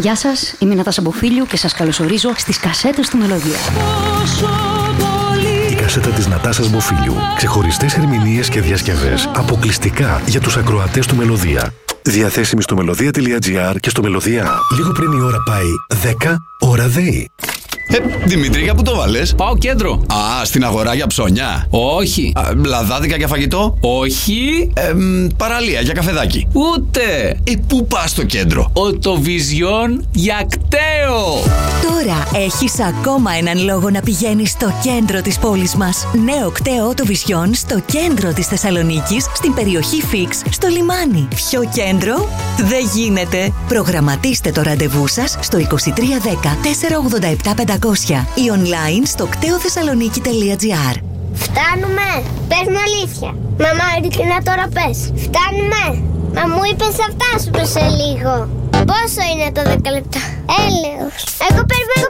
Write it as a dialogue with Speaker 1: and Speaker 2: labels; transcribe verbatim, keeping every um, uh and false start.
Speaker 1: Γεια σας, είμαι η Νατάσα Μποφίλιου και σας καλωσορίζω στις κασέτες του Μελωδία.
Speaker 2: Η κασέτα της Νατάσας Μποφίλιου. Ξεχωριστές ερμηνείες και διασκευές αποκλειστικά για τους ακροατές του Μελωδία. Διαθέσιμη στο μελωδία τελεία τζι άρ και στο Μελωδία. Λίγο πριν η ώρα πάει δέκα, ώρα ΔΕΗ.
Speaker 3: Ε, Δημήτρη, για πού το βάλες?
Speaker 4: Πάω κέντρο.
Speaker 3: Α, στην αγορά για ψώνια.
Speaker 4: Όχι.
Speaker 3: Α, λαδάδικα για φαγητό.
Speaker 4: Όχι.
Speaker 3: Ε, μ, παραλία για καφεδάκι.
Speaker 4: Ούτε.
Speaker 3: Ε, πού πας στο κέντρο?
Speaker 4: Οτοβιζιόν για κταίο.
Speaker 5: Τώρα έχεις ακόμα έναν λόγο να πηγαίνεις στο κέντρο της πόλης μας. Νέο κταίο Οτοβιζιόν στο κέντρο της Θεσσαλονίκης, στην περιοχή Φίξ, στο λιμάνι. Πιο κέντρο δεν γίνεται. Προγραμματίστε το ραντεβού σας στο είκοσι τρία δέκα τετρακόσια ογδόντα επτά πεντακόσια ή online στο κταίο θεσσαλονίκη τελεία τζι άρ.
Speaker 6: Φτάνουμε! Πες μου αλήθεια. Μαμά, ειλικρινά τώρα πες. Φτάνουμε! Μα μου είπες θα φτάσουμε σε λίγο. Πόσο είναι το δέκα λεπτά? Έλεος. Εγώ περιμένω